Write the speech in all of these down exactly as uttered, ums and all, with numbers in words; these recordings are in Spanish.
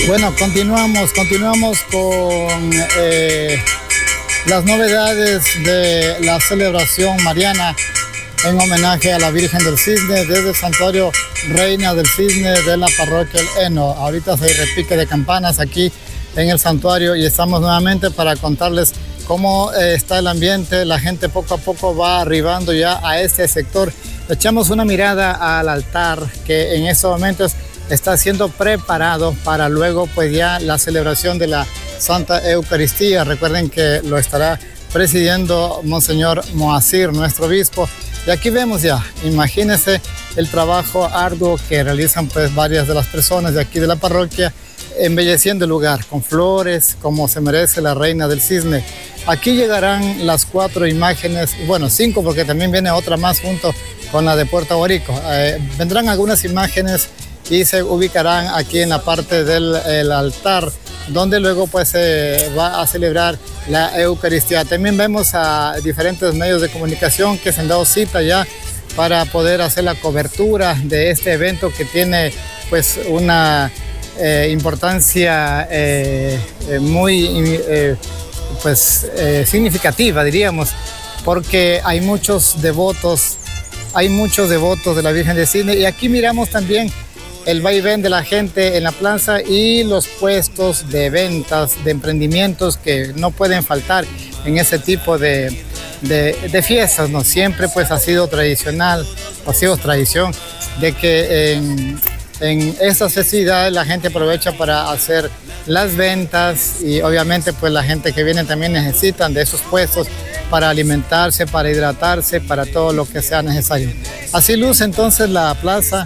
Bueno, continuamos, continuamos con eh, las novedades de la celebración mariana en homenaje a la Virgen del Cisne desde el Santuario Reina del Cisne de la parroquia El Heno. Ahorita se repique de campanas aquí en el santuario y estamos nuevamente para contarles cómo eh, está el ambiente. La gente poco a poco va arribando ya a este sector. Echamos una mirada al altar que en estos momentos está siendo preparado para luego pues ya la celebración de la Santa Eucaristía. Recuerden que lo estará presidiendo Monseñor Moacir, nuestro obispo. Y aquí vemos ya, imagínense el trabajo arduo que realizan pues varias de las personas de aquí de la parroquia, embelleciendo el lugar con flores, como se merece la Reina del Cisne. Aquí llegarán las cuatro imágenes, bueno, cinco porque también viene otra más junto con la de Puerto Aguarico. Eh, vendrán algunas imágenes y se ubicarán aquí en la parte del el altar, donde luego pues se eh, va a celebrar la Eucaristía. También vemos a diferentes medios de comunicación que se han dado cita ya para poder hacer la cobertura de este evento que tiene pues una eh, importancia eh, eh, muy eh, pues eh, significativa, diríamos, porque hay muchos devotos, hay muchos devotos de la Virgen del Cisne. Y aquí miramos también el vaivén de la gente en la plaza y los puestos de ventas, de emprendimientos que no pueden faltar en ese tipo de, de, de fiestas, ¿no? Siempre pues ha sido tradicional, ha sido tradición de que en, en estas festividades la gente aprovecha para hacer las ventas y obviamente pues la gente que viene también necesitan de esos puestos para alimentarse, para hidratarse, para todo lo que sea necesario. Así luce entonces la plaza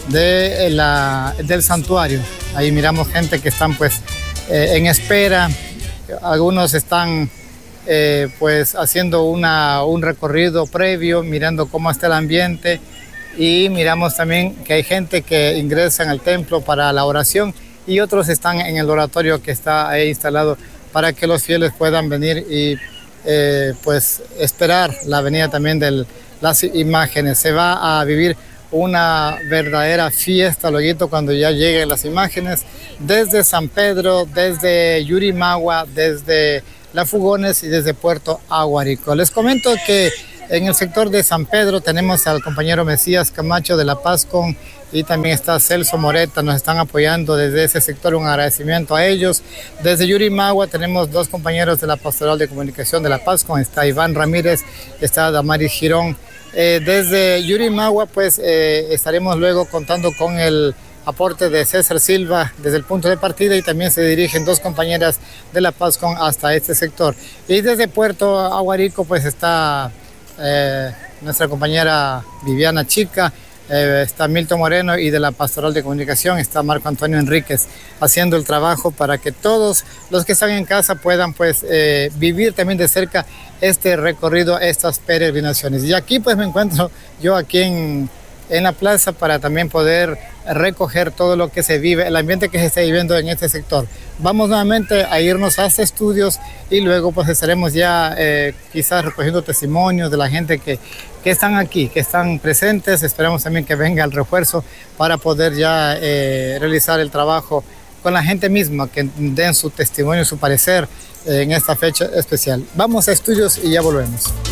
de la, del santuario. Ahí miramos gente que están pues eh, en espera, algunos están eh, pues haciendo una, un recorrido previo, mirando cómo está el ambiente, y miramos también que hay gente que ingresa al templo para la oración y otros están en el oratorio que está ahí instalado para que los fieles puedan venir y eh, pues esperar la venida también de las imágenes. Se va a vivir una verdadera fiesta luego cuando ya lleguen las imágenes desde San Pedro, desde Yurimagua, desde La Fugones y desde Puerto Aguarico. Les comento que en el sector de San Pedro tenemos al compañero Mesías Camacho de La Pazcon y también está Celso Moreta, nos están apoyando desde ese sector, un agradecimiento a ellos. Desde Yurimagua tenemos dos compañeros de la Pastoral de Comunicación de La Pazcon, está Iván Ramírez, está Damaris Girón. Eh, desde Yurimagua pues eh, estaremos luego contando con el aporte de César Silva desde el punto de partida, y también se dirigen dos compañeras de La Pazcon hasta este sector. Y desde Puerto Aguarico pues está eh, nuestra compañera Viviana Chica, eh, está Milton Moreno, y de la Pastoral de Comunicación está Marco Antonio Enríquez haciendo el trabajo para que todos los que están en casa puedan pues eh, vivir también de cerca este recorrido, estas peregrinaciones. Y aquí pues me encuentro yo aquí en, en la plaza para también poder recoger todo lo que se vive, el ambiente que se está viviendo en este sector. Vamos nuevamente a irnos hasta estudios y luego pues estaremos ya eh, quizás recogiendo testimonios de la gente que, que están aquí, que están presentes. Esperamos también que venga el refuerzo para poder ya eh, realizar el trabajo con la gente misma, que den su testimonio, su parecer en esta fecha especial. Vamos a estudios y ya volvemos.